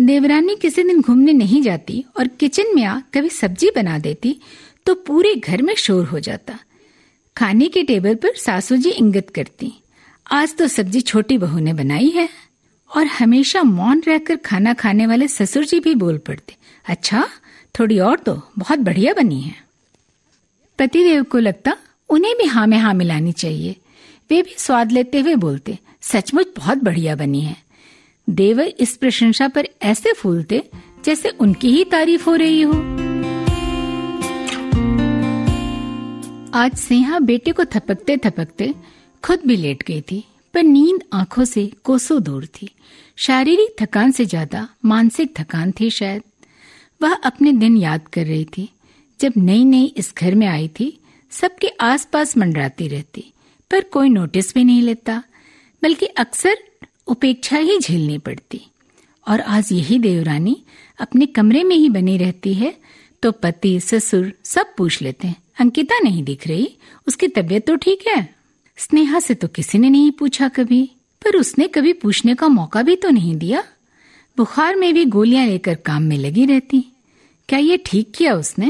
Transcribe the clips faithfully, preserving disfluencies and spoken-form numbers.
देवरानी किसी दिन घूमने नहीं जाती और किचन में आ कभी सब्जी बना देती तो पूरे घर में शोर हो जाता। खाने के टेबल पर सासू जी इंगित करती, आज तो सब्जी छोटी बहू ने बनाई है। और हमेशा मौन रहकर खाना खाने वाले ससुर जी भी बोल पड़ते, अच्छा थोड़ी और दो, बहुत बढ़िया बनी है। पतिदेव को लगता उन्हें भी हाँ में हाँ मिलानी चाहिए। वे भी स्वाद लेते हुए बोलते, सचमुच बहुत बढ़िया बनी है। देवर इस प्रशंसा पर ऐसे फूलते जैसे उनकी ही तारीफ हो रही हो। आज स्नेहा बेटे को थपकते थपकते खुद भी लेट गई थी, पर नींद आंखों से कोसों दूर थी। शारीरिक थकान से ज्यादा मानसिक थकान थी शायद। वह अपने दिन याद कर रही थी, जब नई नई इस घर में आई थी। सबके आसपास मंडराती रहती, पर कोई नोटिस भी नहीं लेता, बल्कि अक्सर उपेक्षा ही झेलनी पड़ती। और आज यही देवरानी अपने कमरे में ही बनी रहती है तो पति ससुर सब पूछ लेते हैं, अंकिता नहीं दिख रही, उसकी तबीयत तो ठीक है। स्नेहा से तो किसी ने नहीं पूछा कभी, पर उसने कभी पूछने का मौका भी तो नहीं दिया। बुखार में भी गोलियां लेकर काम में लगी रहती। क्या ये ठीक किया उसने?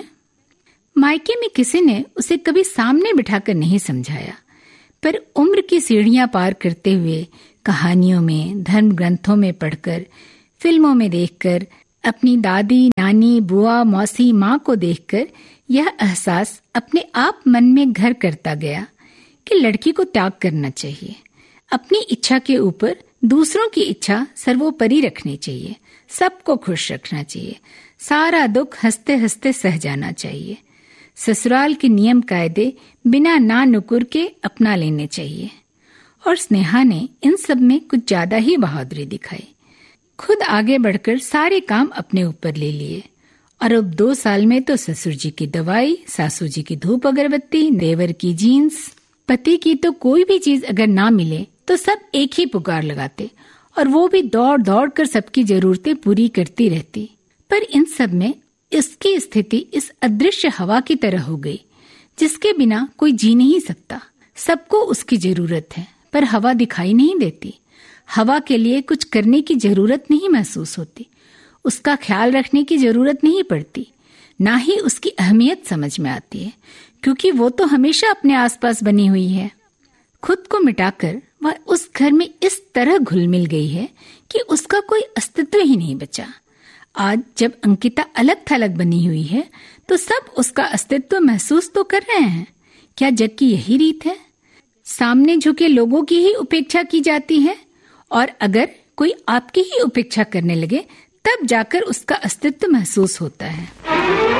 मायके में किसी ने उसे कभी सामने बिठाकर नहीं समझाया, पर उम्र की सीढ़ियां पार करते हुए कहानियों में, धर्म ग्रंथों में पढ़कर, फिल्मों में देखकर, अपनी दादी, नानी, बुआ, मौसी, माँ को देखकर यह एहसास अपने आप मन में घर करता गया कि लड़की को त्याग करना चाहिए। अपनी इच्छा के ऊपर दूसरों की इच्छा सर्वोपरि रखनी चाहिए। सबको खुश रखना चाहिए। सारा दुख हंसते हंसते सह जाना चाहिए। ससुराल के नियम कायदे बिना ना नुकुर के अपना लेने चाहिए। और स्नेहा ने इन सब में कुछ ज्यादा ही बहादुरी दिखाई। खुद आगे बढ़कर सारे काम अपने ऊपर ले लिए। और अब दो साल में तो ससुर जी की दवाई, सासू जी की धूप अगरबत्ती, देवर की जीन्स, पति की तो कोई भी चीज अगर ना मिले तो सब एक ही पुकार लगाते, और वो भी दौड़ दौड़ कर सबकी जरूरतें पूरी करती रहती। पर इन सब में इसकी स्थिति इस अदृश्य हवा की तरह हो गई, जिसके बिना कोई जी नहीं सकता। सबको उसकी जरूरत है, पर हवा दिखाई नहीं देती। हवा के लिए कुछ करने की जरूरत नहीं महसूस होती, उसका ख्याल रखने की जरूरत नहीं पड़ती, ना ही उसकी अहमियत समझ में आती है, क्योंकि वो तो हमेशा अपने आसपास बनी हुई है। खुद को मिटाकर वह उस घर में इस तरह घुल मिल गई है कि उसका कोई अस्तित्व ही नहीं बचा। आज जब अंकिता अलग थलग बनी हुई है तो सब उसका अस्तित्व महसूस तो कर रहे हैं। क्या जग की यही रीत है? सामने झुके लोगों की ही उपेक्षा की जाती है, और अगर कोई आपकी ही उपेक्षा करने लगे तब जाकर उसका अस्तित्व महसूस होता है।